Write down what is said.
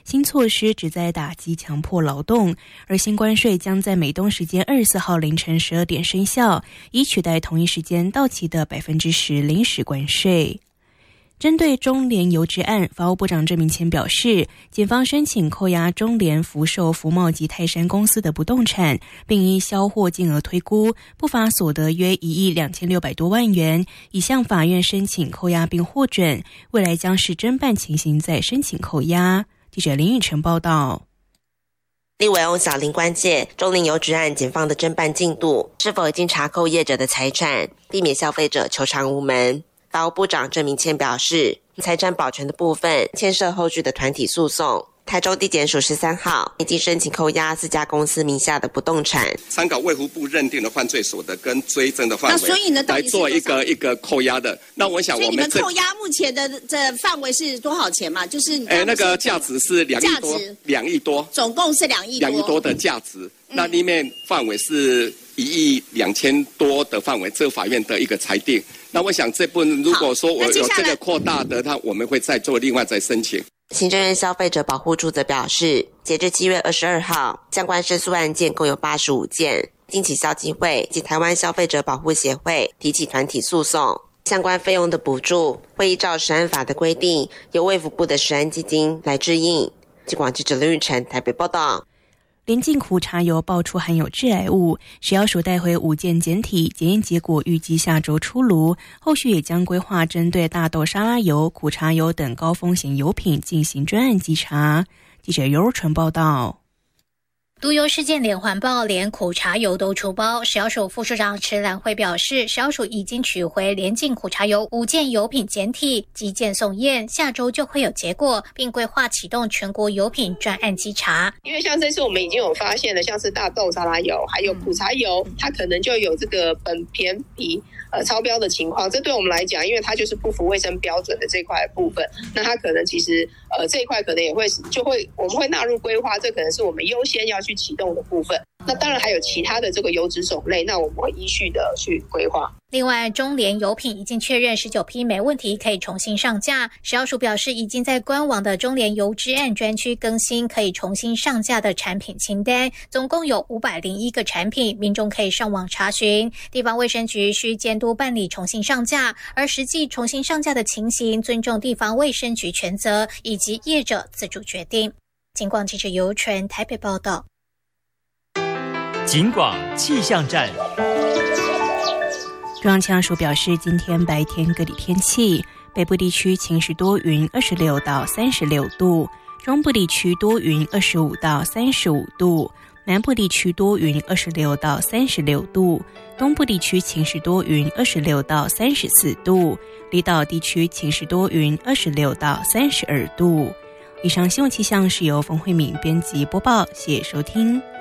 新措施旨在打击强迫劳动，而新关税将在美东时间24号凌晨12点生效，以取代同一时间到期的 10% 临时关税。针对中联邮资案，法务部长郑明谦表示，检方申请扣押中联福寿福茂及泰山公司的不动产，并依销货金额推估，不法所得约1亿2600多万元，已向法院申请扣押并获准，未来将是侦办情形再申请扣押。记者林宇成报道。 立委翁小玲关切中联邮资案检方的侦办进度，是否已经查扣业者的财产，避免消费者求偿无门。法务部长郑明谦表示，财产保全的部分牵涉后续的团体诉讼。台中地检署13号已经申请扣押4家公司名下的不动产， 参考卫福部认定的犯罪所得跟追征的范围， 那所以呢， 来做一个扣押的。那我想我们， 所以你们扣押目前的这范围是多少钱嘛？就是那个价值是2亿多，2亿多， 总共是2亿多，2亿多的价值。那里面范围是1亿2000多的范围，这个法院的一个裁定。那我想这部分如果说我有这个扩大的，我们会再做另外再申请。 行政院消费者保护处则表示，截至7月22号，相关申诉案件共有85件，经起消基会及台湾消费者保护协会提起团体诉讼，相关费用的补助会依照食安法的规定，由卫福部的食安基金来支应。警广记者林玉成台北报道。 联进苦茶油爆出含有致癌物，食药署带回5件检体，检验结果预计下周出炉。后续也将规划针对大豆沙拉油、苦茶油等高风险油品进行专案稽查。记者尤若纯报道。 毒油事件连环爆，连苦茶油都出包。食药署副署长池兰慧表示，食药署已经取回联进苦茶油5件油品检体，急件送验，下周就会有结果，并规划启动全国油品专案稽查。 因为像这次我们已经有发现了，像是大豆沙拉油还有苦茶油，它可能就有这个苯醃比超标的情况。这对我们来讲，因为它就是不符卫生标准的这块部分，那它可能其实这一块可能也会我们会纳入规划，这可能是我们优先要去启动的部分。那当然还有其他的这个油脂种类，那我们会依序的去规划。 另外，中联油品已经确认19批没问题，可以重新上架。食药署表示，已经在官网的中联油脂案专区更新可以重新上架的产品清单，总共有501个产品，民众可以上网查询。地方卫生局需监督办理重新上架，而实际重新上架的情形，尊重地方卫生局权责以及业者自主决定。警广记者尤纯台北报道。 警广气象站。 中央气象署表示，今天白天各地天气，北部地区晴时多云26到36度，中部地区多云25到35度，南部地区多云26到36度，东部地区晴时多云26到34度，离岛地区晴时多云26到32度。以上新闻气象是由冯慧敏编辑播报，谢谢收听。